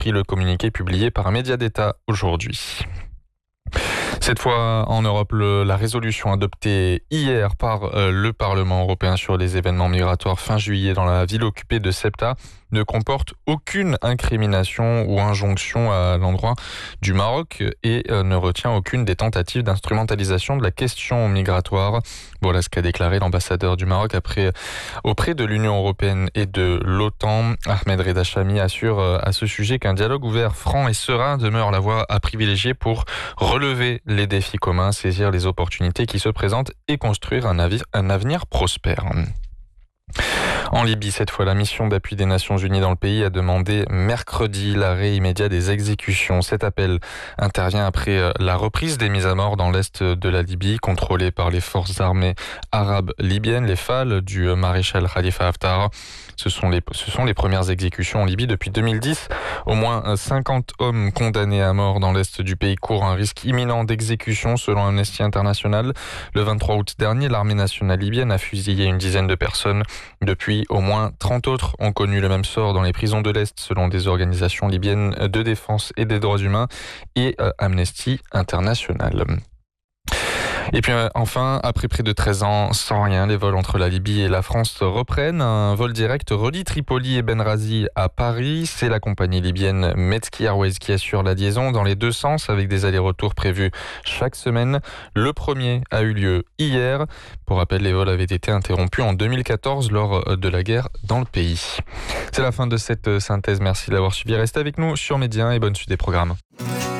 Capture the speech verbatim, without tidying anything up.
pris le communiqué publié par un média d'État aujourd'hui. Cette fois, en Europe, le, la résolution adoptée hier par euh, le Parlement européen sur les événements migratoires fin juillet dans la ville occupée de Ceuta ne comporte aucune incrimination ou injonction à l'endroit du Maroc et euh, ne retient aucune des tentatives d'instrumentalisation de la question migratoire. Voilà ce qu'a déclaré l'ambassadeur du Maroc après, auprès de l'Union européenne et de l'OTAN. Ahmed Reda Chami assure euh, à ce sujet qu'un dialogue ouvert, franc et serein demeure la voie à privilégier pour relever les défis communs, saisir les opportunités qui se présentent et construire un, avi- un avenir prospère. En Libye, cette fois, la mission d'appui des Nations Unies dans le pays a demandé mercredi l'arrêt immédiat des exécutions. Cet appel intervient après la reprise des mises à mort dans l'est de la Libye, contrôlée par les forces armées arabes libyennes, les F A L du maréchal Khalifa Haftar. Ce sont les, ce sont les premières exécutions en Libye depuis deux mille dix. Au moins cinquante hommes condamnés à mort dans l'est du pays courent un risque imminent d'exécution selon Amnesty International. Le vingt-trois août dernier, l'armée nationale libyenne a fusillé une dizaine de personnes. Depuis, au moins trente autres ont connu le même sort dans les prisons de l'Est selon des organisations libyennes de défense et des droits humains et euh, Amnesty International. Et puis euh, enfin, après près de treize ans sans rien, les vols entre la Libye et la France reprennent. Un vol direct relie Tripoli et Benghazi à Paris. C'est la compagnie libyenne Metski Airways qui assure la liaison dans les deux sens avec des allers-retours prévus chaque semaine. Le premier a eu lieu hier. Pour rappel, les vols avaient été interrompus en deux mille quatorze lors de la guerre dans le pays. C'est la fin de cette synthèse. Merci de l'avoir suivi. Restez avec nous sur Média et bonne suite des programmes.